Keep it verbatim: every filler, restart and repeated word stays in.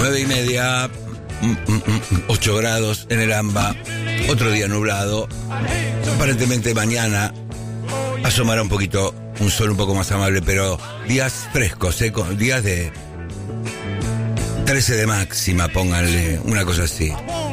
nueve y media, ocho grados en el AMBA, otro día nublado. Aparentemente mañana asomará un poquito, un sol un poco más amable, pero días frescos, ¿eh? Días de trece de máxima, pónganle, una cosa así.